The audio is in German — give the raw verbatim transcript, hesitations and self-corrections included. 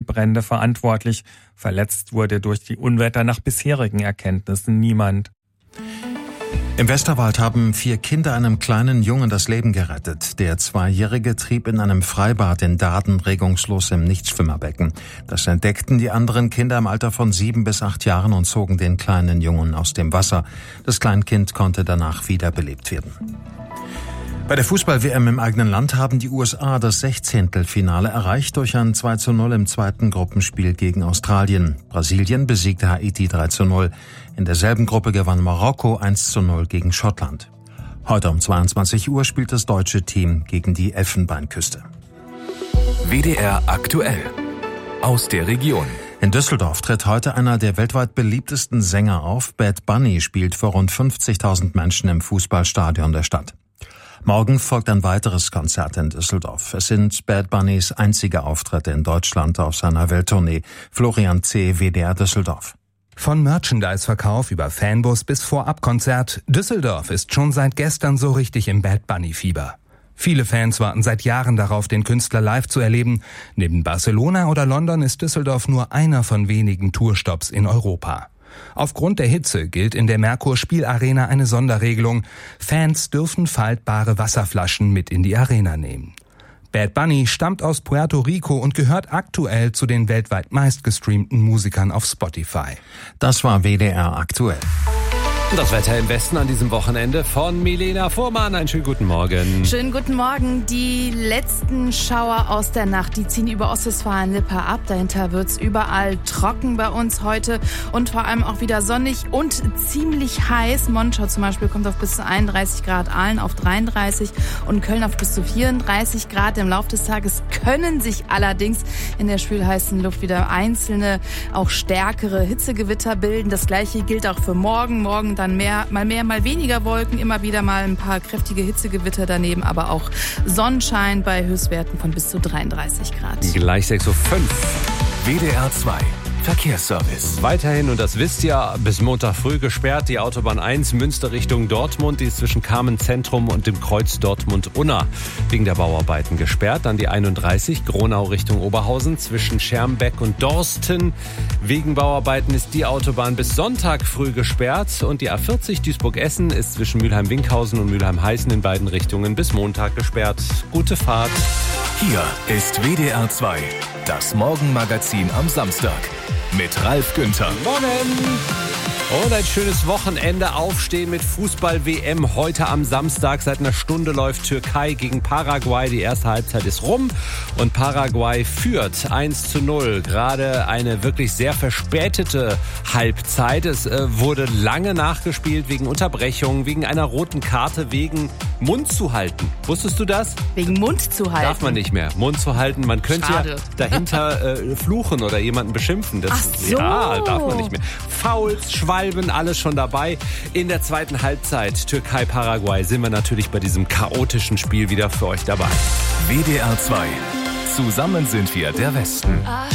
Brände verantwortlich. Verletzt wurde durch die Unwetter nach bisherigen Erkenntnissen niemand. Im Westerwald haben vier Kinder einem kleinen Jungen das Leben gerettet. Der Zweijährige trieb in einem Freibad in Dahden regungslos im Nichtschwimmerbecken. Das entdeckten die anderen Kinder im Alter von sieben bis acht Jahren und zogen den kleinen Jungen aus dem Wasser. Das Kleinkind konnte danach wiederbelebt werden. Bei der Fußball-W M im eigenen Land haben die U S A das Sechzehntelfinale erreicht durch ein zwei zu null im zweiten Gruppenspiel gegen Australien. Brasilien besiegte Haiti drei zu null. In derselben Gruppe gewann Marokko eins zu null gegen Schottland. Heute um zweiundzwanzig Uhr spielt das deutsche Team gegen die Elfenbeinküste. W D R aktuell aus der Region. In Düsseldorf tritt heute einer der weltweit beliebtesten Sänger auf. Bad Bunny spielt vor rund fünfzigtausend Menschen im Fußballstadion der Stadt. Morgen folgt ein weiteres Konzert in Düsseldorf. Es sind Bad Bunnys einzige Auftritte in Deutschland auf seiner Welttournee. Florian C., W D R Düsseldorf. Von Merchandise-Verkauf über Fanbus bis Vorabkonzert, Düsseldorf ist schon seit gestern so richtig im Bad Bunny-Fieber. Viele Fans warten seit Jahren darauf, den Künstler live zu erleben. Neben Barcelona oder London ist Düsseldorf nur einer von wenigen Tourstops in Europa. Aufgrund der Hitze gilt in der Merkur-Spielarena eine Sonderregelung. Fans dürfen faltbare Wasserflaschen mit in die Arena nehmen. Bad Bunny stammt aus Puerto Rico und gehört aktuell zu den weltweit meistgestreamten Musikern auf Spotify. Das war W D R aktuell. Das Wetter im Westen an diesem Wochenende von Milena Fuhrmann. Einen schönen guten Morgen. Schönen guten Morgen. Die letzten Schauer aus der Nacht, die ziehen über Ostwestfalen-Lippe ab. Dahinter wird's überall trocken bei uns heute und vor allem auch wieder sonnig und ziemlich heiß. Monschau zum Beispiel kommt auf bis zu einunddreißig Grad, Aalen auf dreiunddreißig und Köln auf bis zu vierunddreißig Grad. Im Laufe des Tages können sich allerdings in der schwülheißen Luft wieder einzelne, auch stärkere Hitzegewitter bilden. Das Gleiche gilt auch für morgen. Morgen dann mehr, mal mehr, mal weniger Wolken, immer wieder mal ein paar kräftige Hitzegewitter daneben, aber auch Sonnenschein bei Höchstwerten von bis zu dreiunddreißig Grad. Gleich sechs Uhr fünf. W D R zwei Verkehrsservice. Weiterhin, und das wisst ihr, bis Montag früh gesperrt, die Autobahn eins Münster Richtung Dortmund, die ist zwischen Carmen-Zentrum und dem Kreuz Dortmund-Unna wegen der Bauarbeiten gesperrt. Dann die einunddreißig Gronau Richtung Oberhausen zwischen Schermbeck und Dorsten. Wegen Bauarbeiten ist die Autobahn bis Sonntag früh gesperrt und die A vierzig Duisburg-Essen ist zwischen Mülheim-Winkhausen und Mülheim-Heißen in beiden Richtungen bis Montag gesperrt. Gute Fahrt. Hier ist W D R zwei, das Morgenmagazin am Samstag mit Ralf Günther. Morgen! Und ein schönes Wochenende. Aufstehen mit Fußball-W M heute am Samstag. Seit einer Stunde läuft Türkei gegen Paraguay. Die erste Halbzeit ist rum und Paraguay führt eins zu null. Gerade eine wirklich sehr verspätete Halbzeit. Es äh, wurde lange nachgespielt wegen Unterbrechungen, wegen einer roten Karte, wegen Mund zu halten. Wusstest du das? Wegen Mund zu halten? Darf man nicht mehr. Mund zu halten. Man könnte Schade. ja dahinter äh, fluchen oder jemanden beschimpfen. Das, Ach so. Ja, darf man nicht mehr. Fouls, Schwalben, alles schon dabei. In der zweiten Halbzeit Türkei-Paraguay sind wir natürlich bei diesem chaotischen Spiel wieder für euch dabei. W D R zwei. Zusammen sind wir der Westen.